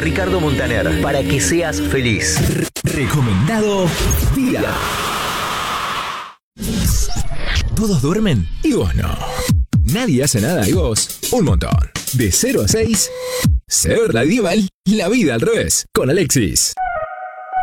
Ricardo Montaner, para que seas feliz. Recomendado día. Todos duermen y vos no. Nadie hace nada y vos un montón. De 0 a 6, Ser Radieval, la vida al revés, con Alexis.